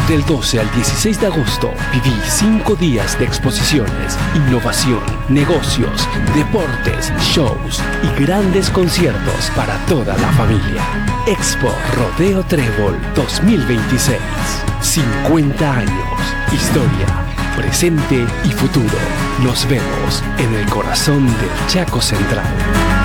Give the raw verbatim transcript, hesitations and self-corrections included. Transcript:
Del doce al dieciséis de agosto, viví cinco días de exposiciones, innovación, negocios, deportes, shows y grandes conciertos para toda la familia. Expo Rodeo Trébol dos mil veintiséis. cincuenta años. Historia, presente y futuro. Nos vemos en el corazón del Chaco Central.